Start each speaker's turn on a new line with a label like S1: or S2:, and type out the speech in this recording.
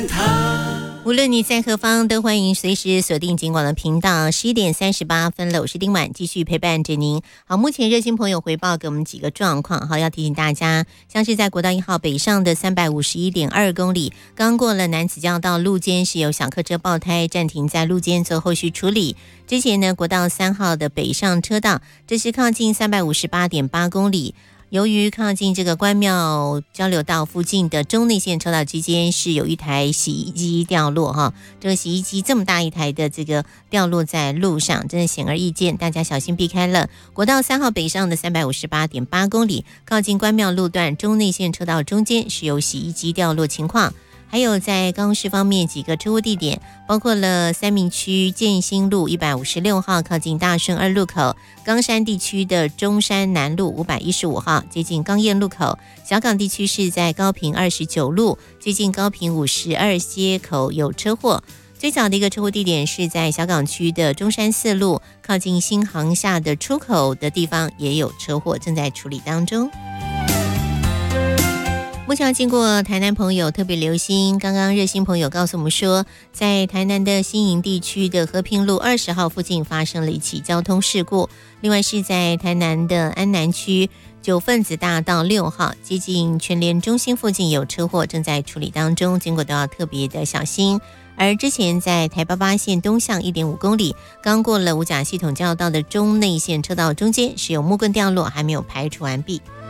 S1: 无论你在何方，都欢迎随时锁定警广的频道。11:38了，我是丁婉，继续陪伴着您。好，目前热心朋友回报给我们几个状况，好，要提醒大家，像是在国道1号北上的351.2公里，刚过了南子交道路肩是有小客车爆胎，暂停在路肩做后续处理。之前呢，国道3号的北上车道，这是靠近358.8公里。由于靠近这个关庙交流道附近的中内线车道之间是有一台洗衣机掉落哈，这个洗衣机这么大一台的这个掉落在路上，真的显而易见，大家小心避开了。国道3号北上的358.8公里，靠近关庙路段中内线车道中间是有洗衣机掉落情况。还有在高雄市方面几个车祸地点，包括了三民区建新路156号靠近大顺2路口，冈山地区的中山南路515号接近冈燕路口，小港地区是在高屏29路接近高屏52街口有车祸。最早的一个车祸地点是在小港区的中山4路靠近新航厦的出口的地方也有车祸，正在处理当中。目前经过台南朋友特别留心，刚刚热心朋友告诉我们说，在台南的新营地区的和平路20号附近发生了一起交通事故，另外是在台南的安南区9份子大道6号接近全联中心附近有车祸，正在处理当中，经过都要特别的小心。而之前在台88线东向 1.5 公里，刚过了五甲系统交道的中内线车道中间是有木棍掉落，还没有排除完毕。